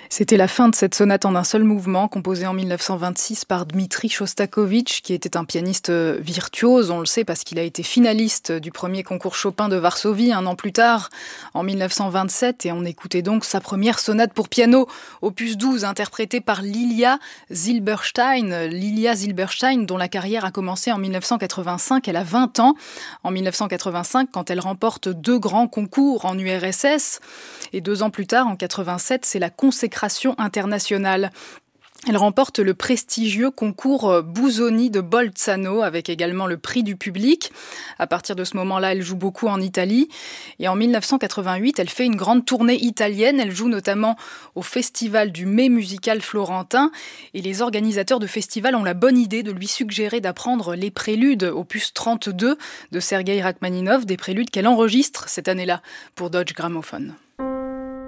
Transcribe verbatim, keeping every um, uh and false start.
C'était la fin de cette sonate en un seul mouvement, composée en dix-neuf cent vingt-six par Dmitri Shostakovich, qui était un pianiste virtuose, on le sait parce qu'il a été finaliste du premier concours Chopin de Varsovie un an plus tard, en dix-neuf cent vingt-sept, et on écoutait donc sa première sonate pour piano, opus douze, interprétée par Lilia Zilberstein. Lilia Zilberstein, dont la carrière a commencé en dix-neuf cent quatre-vingt-cinq, elle a vingt ans, en dix-neuf cent quatre-vingt-cinq, quand elle remporte deux grands concours en U R S S, et deux ans plus tard, en quatre-vingt-sept, c'est la consécration internationale. Elle remporte le prestigieux concours Busoni de Bolzano, avec également le prix du public. À partir de ce moment-là, elle joue beaucoup en Italie. Et en dix-neuf cent quatre-vingt-huit, elle fait une grande tournée italienne. Elle joue notamment au festival du Mai musical florentin. Et les organisateurs de festival ont la bonne idée de lui suggérer d'apprendre les préludes, opus trente-deux, de Sergueï Rachmaninov, des préludes qu'elle enregistre cette année-là pour Deutsche Grammophon.